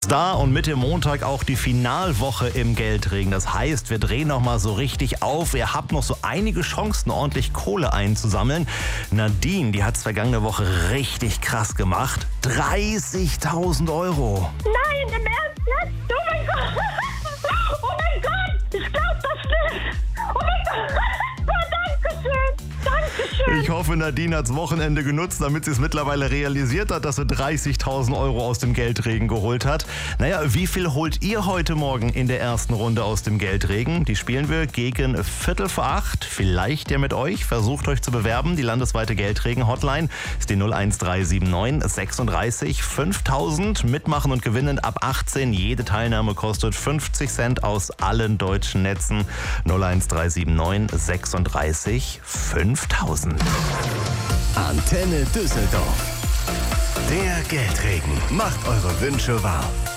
Da und mit dem Montag auch die Finalwoche im Geldregen. Das heißt, wir drehen noch mal so richtig auf. Ihr habt noch so einige Chancen, ordentlich Kohle einzusammeln. Nadine, die hat es vergangene Woche richtig krass gemacht. 30.000 €. Nein, im Ernst jetzt? Oh mein Gott! Oh mein Gott! Ich glaub das nicht! Oh mein Gott! Dankeschön! Dankeschön! Ich hoffe, Nadine hat's Wochenende genutzt, damit sie es mittlerweile realisiert hat, dass sie 30.000 € aus dem Geldregen geholt hat. Naja, wie viel holt ihr heute Morgen in der ersten Runde aus dem Geldregen? Die spielen wir gegen 7:45. Vielleicht ja mit euch. Versucht euch zu bewerben. Die landesweite Geldregen-Hotline ist die 01379 36 5000. Mitmachen und gewinnen ab 18. Jede Teilnahme kostet 50 Cent aus allen deutschen Netzen. 01379 36 5000. Antenne Düsseldorf. Der Geldregen macht eure Wünsche wahr.